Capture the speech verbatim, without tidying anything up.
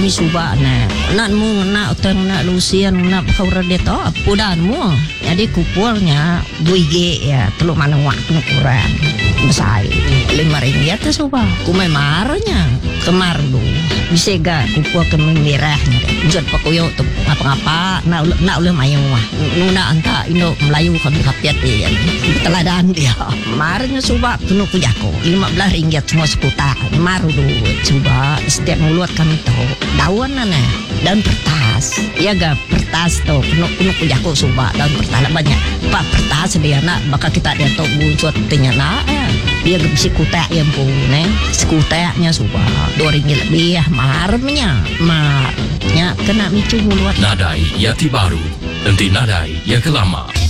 kami suba na nak mu nak utang nak lusian nak kau rede to pudan mu jadi kupurnya dua G ya teluk mana waktu kurang besar lima ringgit tu suba kumai marnya kemar lu bisa gak kupur kami merahnya jod pakuyo tu apa-apa nak nak oleh mayang wah nuna anta Indo Melayu kami kapiat dia teladan dia marnya suba penuh kujako lima belas ringgit semua sekuta maru dulu coba setiap mulut kami tahu daun nana daun kertas ya gak kertas tuh penuh penuh kujako suba daun kertas banyak pak kertas dia nak bakal kita dia tahu buat ternyata dia gak bisa kutek yang pun eh sekuteknya suba dua ringgit lebih ya marnya marnya kena micu mulut Nadai Yati Baru nanti Nadai ya kelama.